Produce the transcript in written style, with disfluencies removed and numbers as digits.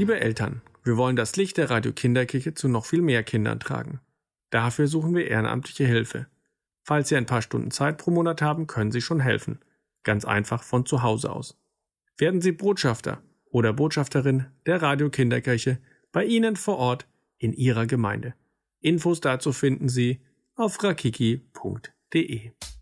Liebe Eltern, wir wollen das Licht der Radio Kinderkirche zu noch viel mehr Kindern tragen. Dafür suchen wir ehrenamtliche Hilfe. Falls Sie ein paar Stunden Zeit pro Monat haben, können Sie schon helfen. Ganz einfach von zu Hause aus. Werden Sie Botschafter oder Botschafterin der Radio Kinderkirche bei Ihnen vor Ort in Ihrer Gemeinde. Infos dazu finden Sie auf rakiki.de.